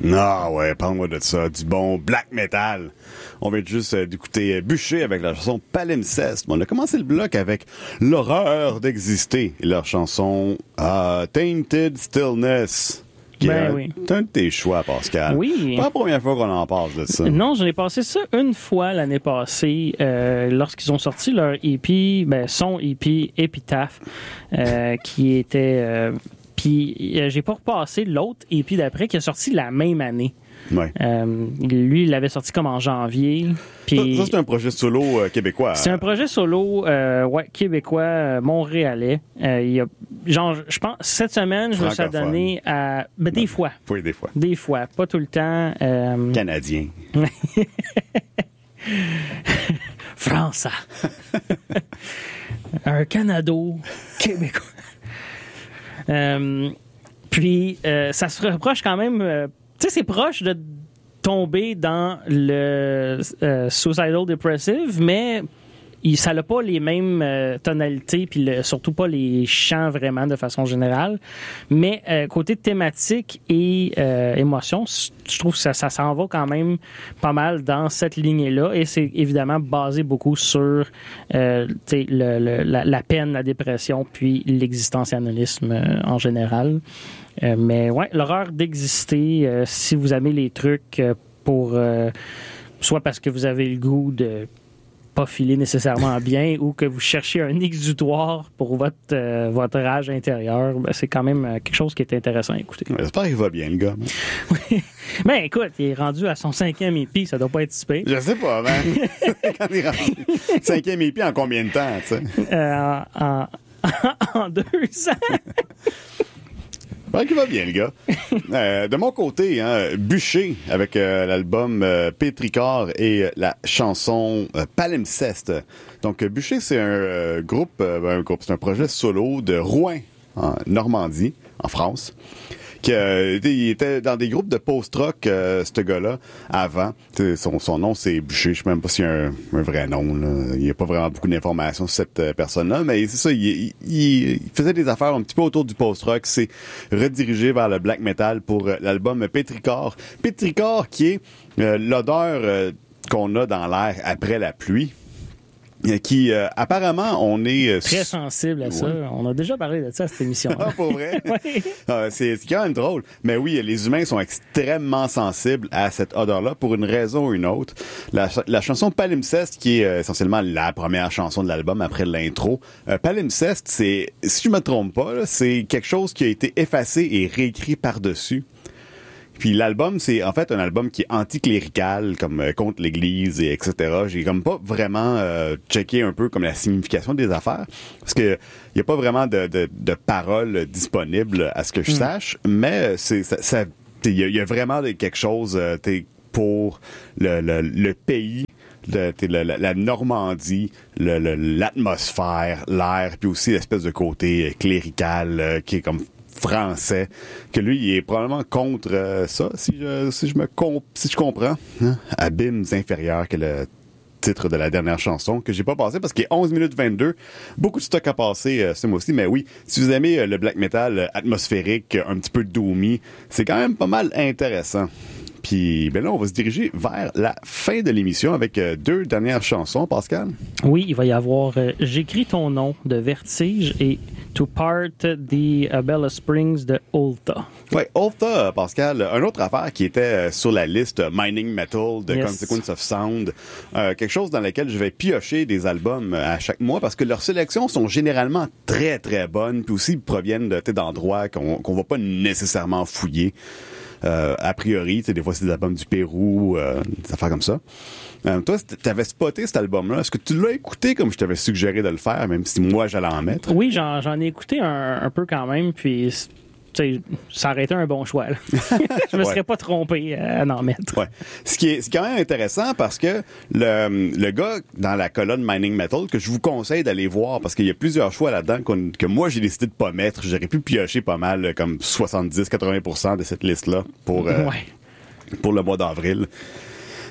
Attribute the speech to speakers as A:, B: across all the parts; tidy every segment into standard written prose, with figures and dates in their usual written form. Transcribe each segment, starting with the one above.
A: Ah ouais, parle-moi de ça, du bon black metal. On vient juste d'écouter Bûcher avec la chanson Palimpseste. On a commencé le bloc avec L'horreur d'exister et leur chanson Tainted Stillness.
B: Oui.
A: C'est un de tes choix, Pascal.
B: Oui.
A: Pas la première fois qu'on en parle de ça.
B: Non, j'en ai passé ça une fois l'année passée, lorsqu'ils ont sorti leur EP, son EP Epitaph, qui était... Puis j'ai pas repassé l'autre EP d'après qui a sorti la même année.
A: Ouais.
B: Lui, il l'avait sorti comme en janvier. Puis
A: Ça, c'est un projet solo québécois.
B: C'est un projet solo québécois, montréalais. Il y a, je pense, cette semaine, je me suis donné à... des fois.
A: Oui, des fois.
B: Des fois, pas tout le temps.
A: Canadien.
B: Français. Un Canado québécois. Puis, ça se rapproche quand même... tu sais, c'est proche de tomber dans le suicidal depressive, mais ça n'a pas les mêmes tonalités, puis surtout pas les chants vraiment de façon générale. Mais côté thématique et émotion, je trouve que ça s'en va quand même pas mal dans cette lignée-là. Et c'est évidemment basé beaucoup sur la peine, la dépression, puis l'existentialisme en général. Mais ouais, l'horreur d'exister, si vous aimez les trucs pour... soit parce que vous avez le goût de pas filer nécessairement bien ou que vous cherchez un exutoire pour votre rage intérieure, c'est quand même quelque chose qui est intéressant à écouter.
A: J'espère qu'il va bien, le gars.
B: Oui. Ben écoute, il est rendu à son 5e EP, ça doit pas être si pire.
A: Je sais pas, man. Quand il est rendu 5e EP, en combien de temps, tu sais?
B: En 2 ans.
A: Qu'il va bien, le gars. De mon côté, Bûcher avec l'album Pétricor et la chanson Palimpseste. Donc, Bûcher, c'est un groupe, c'est un projet solo de Rouen, en Normandie, en France. Il était dans des groupes de post-rock, ce gars-là, avant. Son nom, c'est Bûcher. Je sais même pas s'il y a un vrai nom. Là. Il n'y a pas vraiment beaucoup d'informations sur cette personne-là, mais c'est ça, il faisait des affaires un petit peu autour du post-rock. C'est redirigé vers le black metal pour l'album Pétricor. Pétricor, qui est l'odeur qu'on a dans l'air après la pluie. Qui, apparemment, on est...
B: très sensible à ça. Ouais. On a déjà parlé de ça à cette émission.
A: Ah, pour vrai?
B: Oui.
A: C'est quand même drôle. Mais oui, les humains sont extrêmement sensibles à cette odeur-là pour une raison ou une autre. La chanson Palimpseste, qui est essentiellement la première chanson de l'album après l'intro. Palimpseste, c'est, si je me trompe pas, là, c'est quelque chose qui a été effacé et réécrit par-dessus. Puis l'album, c'est en fait un album qui est anticlérical, comme contre l'Église et etc. J'ai comme pas vraiment checké un peu comme la signification des affaires, parce que y a pas vraiment de paroles disponibles à ce que je sache, mais il y a vraiment quelque chose pour le pays. La Normandie, l'atmosphère, l'air, puis aussi l'espèce de côté clérical qui est comme français, que lui, il est probablement contre ça, si je comprends. Abîmes inférieurs, que le titre de la dernière chanson, que j'ai pas passé parce qu'il est 11 minutes 22. Beaucoup de stock à passer ce mois-ci, mais oui, si vous aimez le black metal atmosphérique, un petit peu doomy, c'est quand même pas mal intéressant. Puis là, on va se diriger vers la fin de l'émission avec 2 dernières chansons, Pascal.
B: Oui, il va y avoir J'écris ton nom de Vertige et To Part the Bella Springs de Ulta.
A: Oui, Ulta, Pascal, une autre affaire qui était sur la liste Mining Metal de Consequence of Sound, quelque chose dans lequel je vais piocher des albums à chaque mois parce que leurs sélections sont généralement très, très bonnes, puis aussi proviennnent d'endroits qu'on va pas nécessairement fouiller. A priori, des fois c'est des albums du Pérou, des affaires comme ça. Toi, t'avais spoté cet album-là. Est-ce que tu l'as écouté comme je t'avais suggéré de le faire, même si moi j'allais en mettre?
B: Oui, j'en ai écouté un peu quand même, puis ça aurait été un bon choix. Là. Je me serais pas trompé à en mettre.
A: Ouais. C'est quand même intéressant parce que le gars dans la colonne Mining Metal, que je vous conseille d'aller voir parce qu'il y a plusieurs choix là-dedans que moi j'ai décidé de pas mettre. J'aurais pu piocher pas mal, comme 70-80% de cette liste-là pour le mois d'avril.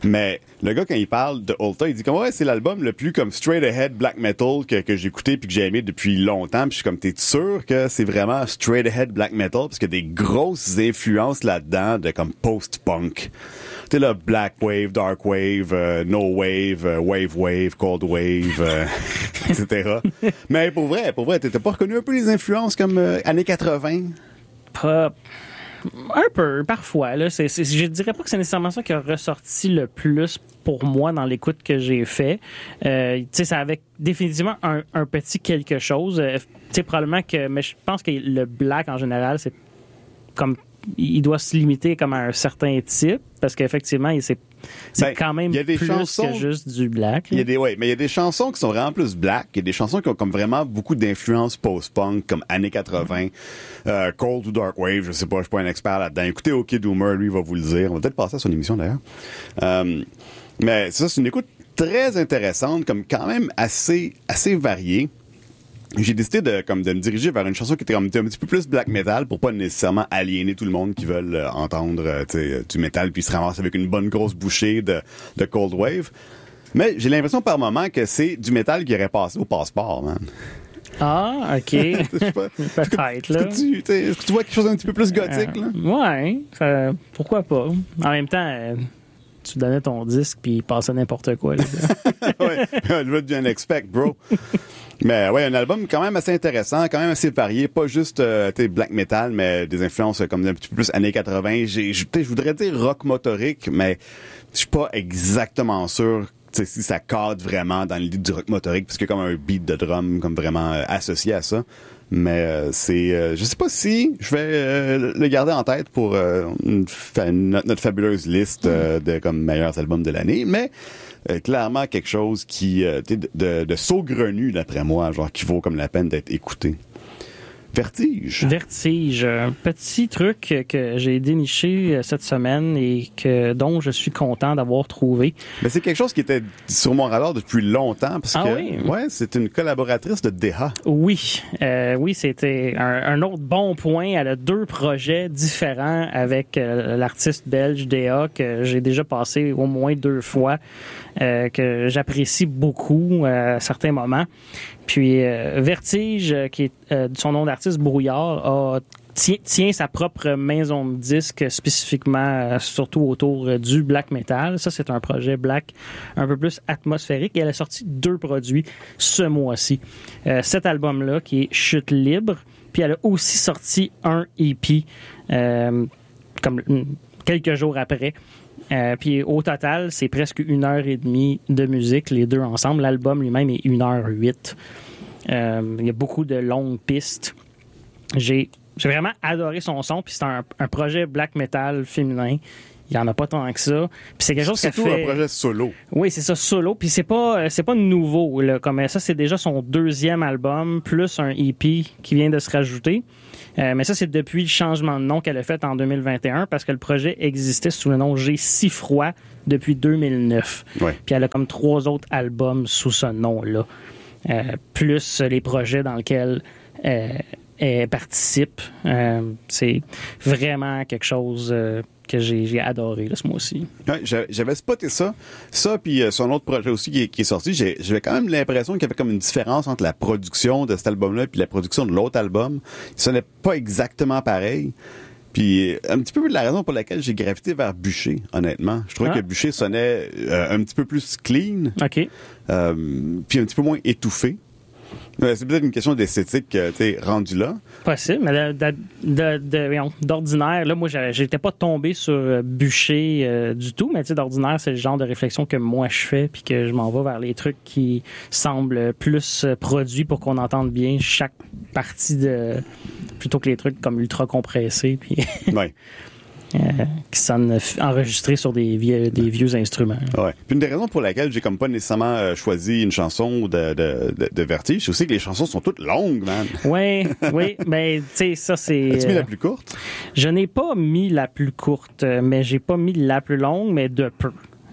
A: Mais le gars, quand il parle de Ulta, il dit comme, ouais, c'est l'album le plus comme straight ahead black metal que j'ai écouté puis que j'ai aimé depuis longtemps. Puis je suis comme, t'es sûr que c'est vraiment straight ahead black metal? Parce qu'il y a des grosses influences là-dedans de comme post-punk. Tu sais, là, black wave, dark wave, no wave, wave, cold wave, etc. Mais pour vrai, t'as pas reconnu un peu les influences comme années 80?
B: Pas... Un peu, parfois. Là. Je dirais pas que c'est nécessairement ça qui a ressorti le plus pour moi dans l'écoute que j'ai fait. Ça avait définitivement un petit quelque chose. Probablement que... Mais je pense que le black, en général, c'est comme... Il doit se limiter comme à un certain type, parce qu'effectivement, c'est quand même plus que juste du black.
A: Mais il y a des chansons qui sont vraiment plus black. Il y a des chansons qui ont comme vraiment beaucoup d'influence post-punk, comme années 80, Cold ou Dark Wave, je sais pas, je suis pas un expert là-dedans. Écoutez OK Doomer, lui, il va vous le dire. On va peut-être passer à son émission, d'ailleurs. Mais c'est une écoute très intéressante, comme quand même assez variée. J'ai décidé de me diriger vers une chanson qui était un petit peu plus black metal pour pas nécessairement aliéner tout le monde qui veulent entendre du métal puis se ramasser avec une bonne grosse bouchée de Cold Wave. Mais j'ai l'impression par moment que c'est du métal qui aurait passé au passeport, man.
B: Ah, OK. Peut-être, là.
A: Est-ce que tu vois quelque chose d'un petit peu plus gothique, là?
B: Ouais, pourquoi pas. En même temps... tu donnais ton disque puis il passait n'importe quoi.
A: Ouais, je veux dire un expect, bro. Mais ouais, un album quand même assez intéressant, quand même assez varié, pas juste black metal, mais des influences comme un petit peu plus années 80. Je voudrais dire rock motorique, mais je suis pas exactement sûr si ça cadre vraiment dans l'idée du rock motorique, parce qu'il y a comme un beat de drum comme vraiment associé à ça. Mais je sais pas si je vais le garder en tête pour notre fabuleuse liste de comme meilleurs albums de l'année, mais clairement quelque chose qui de saugrenu d'après moi, genre qui vaut comme la peine d'être écouté. Vertige,
B: un petit truc que j'ai déniché cette semaine et dont je suis content d'avoir trouvé.
A: Mais c'est quelque chose qui était sur mon radar depuis longtemps parce que
B: oui?
A: Ouais, c'est une collaboratrice de Deha.
B: Oui, c'était un autre bon point. Elle a 2 projets différents avec l'artiste belge Deha que j'ai déjà passé au moins 2 fois, que j'apprécie beaucoup à certains moments. Puis Vertige, qui est son nom d'artiste Brouillard, tient sa propre maison de disques spécifiquement, surtout autour du black metal. Ça, c'est un projet black un peu plus atmosphérique. Et elle a sorti 2 produits ce mois-ci. Cet album-là, qui est Chute libre. Puis elle a aussi sorti un EP comme quelques jours après. Puis au total, c'est presque 1h30 de musique, les 2 ensemble. L'album lui-même est 1h08. Il y a beaucoup de longues pistes. J'ai vraiment adoré son son, puis c'est un projet black metal féminin. Il n'y en a pas tant que ça. Puis c'est quelque chose
A: surtout un projet solo.
B: Oui, c'est ça, solo. Puis c'est pas nouveau, là. Comme ça, c'est déjà son 2e album, plus un EP qui vient de se rajouter. Mais ça, c'est depuis le changement de nom qu'elle a fait en 2021, parce que le projet existait sous le nom J'ai si froid depuis 2009. Ouais. Puis elle a comme 3 autres albums sous ce nom-là. Plus les projets dans lesquels elle participe. C'est vraiment quelque chose que j'ai adoré là, ce mois-ci.
A: Ouais, j'avais spoté ça puis son autre projet aussi qui est sorti, j'avais quand même l'impression qu'il y avait comme une différence entre la production de cet album-là puis la production de l'autre album. Ce n'est pas exactement pareil. Puis un petit peu la raison pour laquelle j'ai gravité vers Bûcher, honnêtement. Je trouvais que Bûcher sonnait un petit peu plus clean.
B: OK.
A: Puis un petit peu moins étouffé. C'est peut-être une question d'esthétique, rendu là.
B: Possible, mais d'ordinaire, là, moi, j'étais pas tombé sur Bûcher du tout, mais d'ordinaire, c'est le genre de réflexion que moi je fais, puis que je m'en vais vers les trucs qui semblent plus produits pour qu'on entende bien chaque partie plutôt que les trucs comme ultra compressés, puis
A: ouais.
B: Qui sonnent enregistrés sur des vieux instruments.
A: Ouais. Puis une des raisons pour laquelle j'ai comme pas nécessairement choisi une chanson de Vertige, c'est aussi que les chansons sont toutes longues, man.
B: Oui, mais tu sais, ça c'est...
A: As-tu mis la plus courte? Je
B: n'ai pas mis la plus courte, mais j'ai pas mis la plus longue, mais de peu.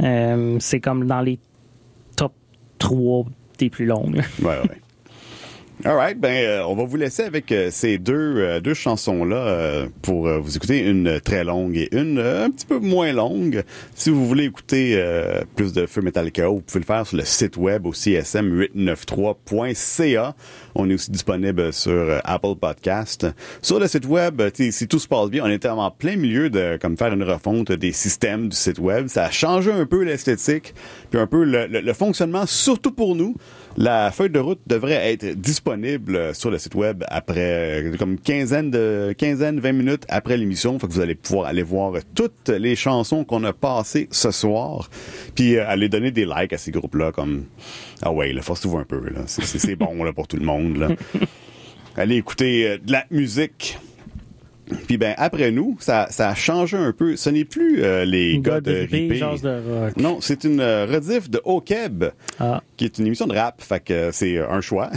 B: C'est comme dans les top 3 des plus longues.
A: Ouais. Alright, on va vous laisser avec ces deux chansons-là pour vous écouter une très longue et une un petit peu moins longue. Si vous voulez écouter plus de Feu Metallica, vous pouvez le faire sur le site web au csm893.ca. On est aussi disponible sur Apple Podcast. Sur le site web, si tout se passe bien, on était en plein milieu de comme faire une refonte des systèmes du site web. Ça a changé un peu l'esthétique, puis un peu le fonctionnement, surtout pour nous. La feuille de route devrait être disponible sur le site web après comme quinzaine, 20 minutes après l'émission. Fait que vous allez pouvoir aller voir toutes les chansons qu'on a passées ce soir. Puis aller donner des likes à ces groupes-là comme ah ouais, là, forcez-vous un peu, là. C'est bon là pour tout le monde, là. Allez écouter de la musique. Puis après nous, ça a changé un peu. Ce n'est plus les gars de Ripé.
B: De rock.
A: Non, c'est une rediff de Okeb, qui est une émission de rap. Fait que c'est un choix.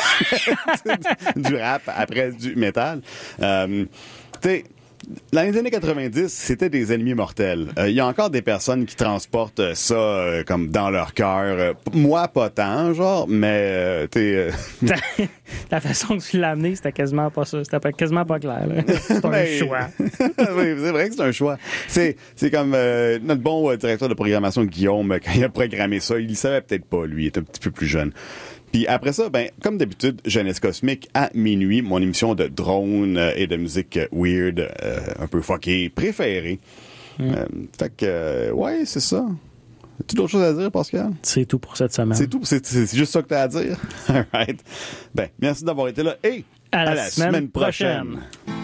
A: Du rap après du métal. Tu sais, dans les années 90, c'était des ennemis mortels. Il y a encore des personnes qui transportent ça comme dans leur cœur. Moi, pas tant, genre, mais
B: La façon que tu l'as amené, c'était quasiment pas ça. C'était quasiment pas clair. C'est pas un choix.
A: Oui, c'est vrai que c'est un choix. C'est comme notre bon directeur de programmation, Guillaume, quand il a programmé ça, il le savait peut-être pas, lui. Il était un petit peu plus jeune. Puis après ça, comme d'habitude, Jeunesse Cosmique à minuit, mon émission de drone et de musique weird, un peu fuckée, préférée. Fait que, ouais, c'est ça. As-tu d'autres choses à dire, Pascal?
B: C'est tout pour cette semaine.
A: C'est tout? C'est juste ça que t'as à dire? All right. Merci d'avoir été là et
B: à la semaine prochaine.